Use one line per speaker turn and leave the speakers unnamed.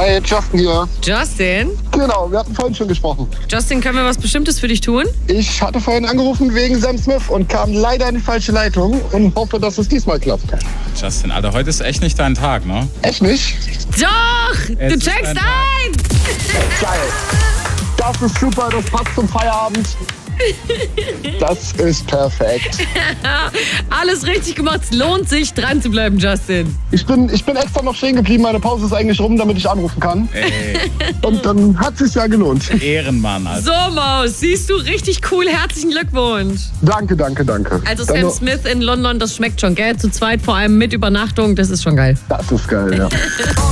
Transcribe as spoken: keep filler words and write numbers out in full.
Hi, Justin hier.
Justin?
Genau, wir hatten vorhin schon gesprochen.
Justin, können wir was Bestimmtes für dich tun?
Ich hatte vorhin angerufen wegen Sam Smith und kam leider in die falsche Leitung und hoffe, dass es diesmal klappt.
Justin, Alter, heute ist echt nicht dein Tag, ne?
Echt nicht?
Doch!
Es
Du
ist
checkst
ein
ein!
Geil. Das ist super, das passt zum Feierabend. Das ist perfekt.
Alles richtig gemacht. Es lohnt sich, dran zu bleiben, Justin.
Ich bin, ich bin extra noch stehen geblieben. Meine Pause ist eigentlich rum, damit ich anrufen kann.
Ey,
Und dann hat es sich ja gelohnt.
Ehrenmann, Alter.
So, Maus, siehst du, richtig cool. Herzlichen Glückwunsch.
Danke, danke, danke.
Also
Dann
Sam
noch-
Smith in London, das schmeckt schon, gell? Zu zweit, vor allem mit Übernachtung, das ist schon geil.
Das ist geil, ja.